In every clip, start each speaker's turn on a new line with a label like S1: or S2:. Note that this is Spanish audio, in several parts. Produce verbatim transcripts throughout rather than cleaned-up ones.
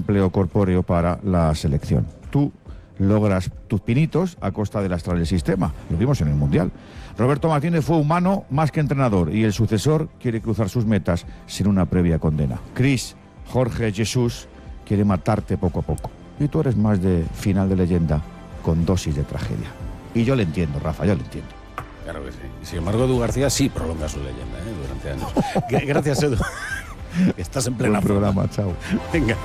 S1: empleo corpóreo para la selección. Tú logras tus pinitos a costa de lastrar el sistema. Lo vimos en el Mundial. Roberto Martínez fue humano más que entrenador y el sucesor quiere cruzar sus metas sin una previa condena. Chris, Jorge, Jesús quiere matarte poco a poco. Y tú eres más de final de leyenda con dosis de tragedia. Y yo le entiendo, Rafa, yo le entiendo.
S2: Claro que sí. Sin embargo, Edu García sí prolonga su leyenda, ¿eh? Durante años. Gracias, Edu. Estás en plena
S1: Buen programa, chao.
S2: Venga.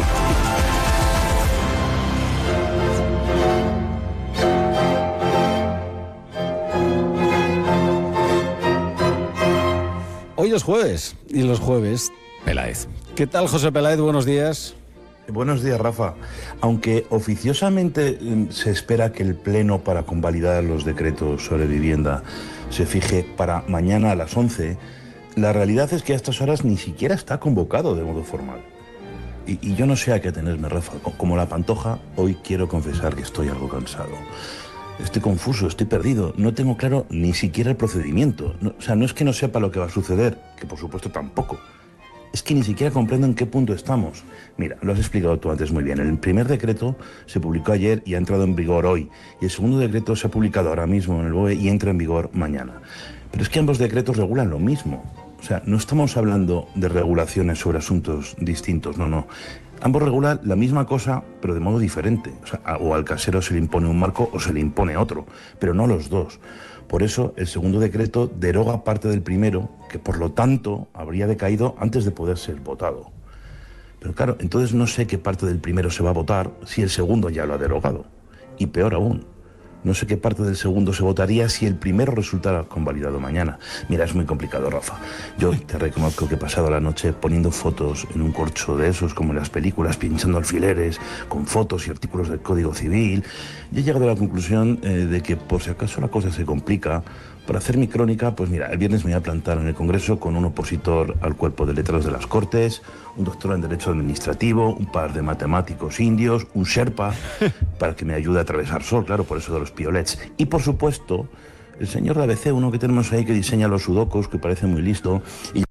S2: Hoy es jueves y los jueves, Peláez. ¿Qué tal, José Peláez? Buenos días.
S3: Buenos días, Rafa. Aunque oficiosamente se espera que el Pleno para convalidar los decretos sobre vivienda se fije para mañana a las once, la realidad es que a estas horas ni siquiera está convocado de modo formal. Y, y yo no sé a qué atenerme, Rafa. Como la Pantoja, hoy quiero confesar que estoy algo cansado. Estoy confuso, estoy perdido. No tengo claro ni siquiera el procedimiento. No, o sea, no es que no sepa lo que va a suceder, que por supuesto tampoco. Es que ni siquiera comprendo en qué punto estamos. Mira, lo has explicado tú antes muy bien. El primer decreto se publicó ayer y ha entrado en vigor hoy. Y el segundo decreto se ha publicado ahora mismo en el B O E y entra en vigor mañana. Pero es que ambos decretos regulan lo mismo. O sea, no estamos hablando de regulaciones sobre asuntos distintos, no, no. Ambos regulan la misma cosa, pero de modo diferente. O sea, o al casero se le impone un marco o se le impone otro, pero no los dos. Por eso, el segundo decreto deroga parte del primero, que por lo tanto habría decaído antes de poder ser votado. Pero claro, entonces no sé qué parte del primero se va a votar si el segundo ya lo ha derogado. Y peor aún, no sé qué parte del segundo se votaría si el primero resultara convalidado mañana. Mira, es muy complicado, Rafa. Yo te reconozco que he pasado la noche poniendo fotos en un corcho de esos, como en las películas, pinchando alfileres, con fotos y artículos del Código Civil. Y he llegado a la conclusión eh, de que, por si acaso la cosa se complica, para hacer mi crónica, pues mira, el viernes me voy a plantar en el Congreso con un opositor al cuerpo de letrados de las Cortes, un doctor en Derecho Administrativo, un par de matemáticos indios, un Sherpa, para que me ayude a atravesar sol, claro, por eso de los piolets. Y por supuesto, el señor de A B C, uno que tenemos ahí que diseña los sudokus, que parece muy listo, y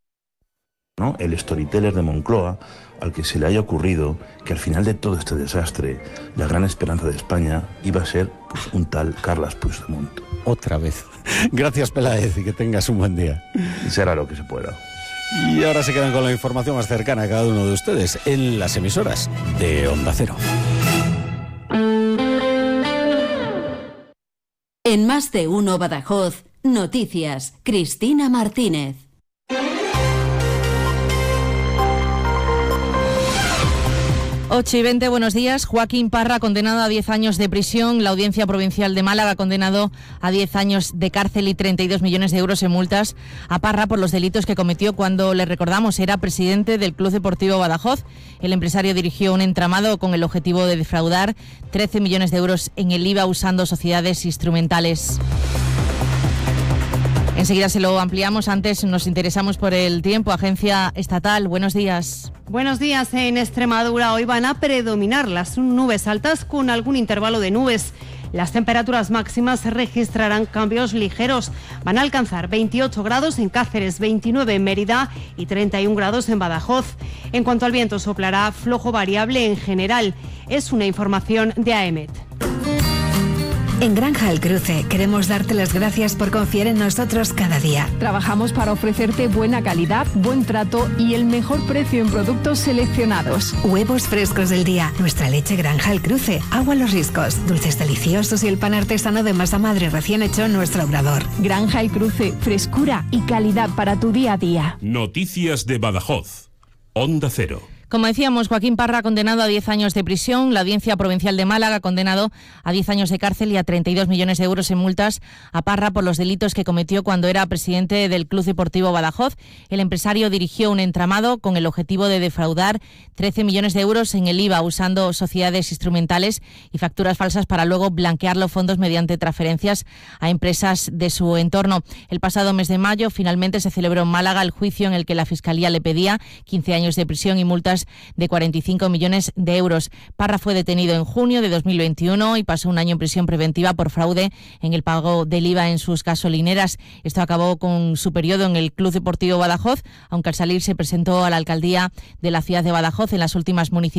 S3: ¿no? El storyteller de Moncloa, al que se le haya ocurrido que al final de todo este desastre, la gran esperanza de España iba a ser pues, un tal Carles Puigdemont.
S2: Otra vez. Gracias, Peláez, y que tengas un buen día.
S3: Y será lo que se pueda.
S2: Y ahora se quedan con la información más cercana a cada uno de ustedes en las emisoras de Onda Cero.
S4: En Más de Uno Badajoz, noticias, Cristina Martínez.
S5: ocho y veinte, buenos días. Joaquín Parra, condenado a diez años de prisión. La Audiencia Provincial de Málaga ha condenado a diez años de cárcel y treinta y dos millones de euros en multas a Parra por los delitos que cometió cuando, le recordamos, era presidente del Club Deportivo Badajoz. El empresario dirigió un entramado con el objetivo de defraudar trece millones de euros en el I V A usando sociedades instrumentales. Enseguida se lo ampliamos. Antes nos interesamos por el tiempo. Agencia Estatal, buenos días.
S6: Buenos días. En Extremadura hoy van a predominar las nubes altas con algún intervalo de nubes. Las temperaturas máximas registrarán cambios ligeros. Van a alcanzar veintiocho grados en Cáceres, veintinueve en Mérida y treinta y un grados en Badajoz. En cuanto al viento, soplará flojo variable en general. Es una información de A E M E T.
S7: En Granja El Cruce queremos darte las gracias por confiar en nosotros cada día.
S8: Trabajamos para ofrecerte buena calidad, buen trato y el mejor precio en productos seleccionados.
S7: Huevos frescos del día, nuestra leche Granja El Cruce, agua Los Riscos, dulces deliciosos y el pan artesano de masa madre recién hecho en nuestro obrador.
S8: Granja El Cruce, frescura y calidad para tu día a día.
S9: Noticias de Badajoz. Onda Cero.
S5: Como decíamos, Joaquín Parra condenado a diez años de prisión. La Audiencia Provincial de Málaga ha condenado a diez años de cárcel y a treinta y dos millones de euros en multas a Parra por los delitos que cometió cuando era presidente del Club Deportivo Badajoz. El empresario dirigió un entramado con el objetivo de defraudar trece millones de euros en el I V A usando sociedades instrumentales y facturas falsas para luego blanquear los fondos mediante transferencias a empresas de su entorno. El pasado mes de mayo finalmente se celebró en Málaga el juicio en el que la Fiscalía le pedía quince años de prisión y multas de cuarenta y cinco millones de euros. Parra fue detenido en junio de dos mil veintiuno y pasó un año en prisión preventiva por fraude en el pago del I V A en sus gasolineras. Esto acabó con su periodo en el Club Deportivo Badajoz, aunque al salir se presentó a la alcaldía de la ciudad de Badajoz en las últimas municipalidades